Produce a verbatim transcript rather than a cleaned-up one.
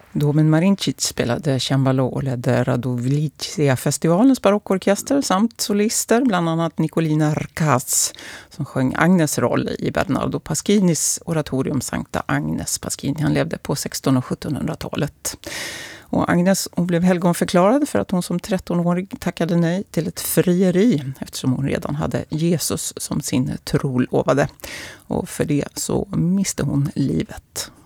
Domen Marincic spelade cembalo och ledde Radovicia-festivalens barockorkester samt solister, bland annat Nicolina Rcaz som sjöng Agnes roll i Bernardo Pasquinis oratorium Sankta Agnes. Pasquini, han levde på sextonhundra- och sjuttonhundratalet. Och Agnes, hon blev helgonförklarad för att hon som trettonåring tackade nej till ett frieri eftersom hon redan hade Jesus som sin trolovade. Och för det så miste hon livet.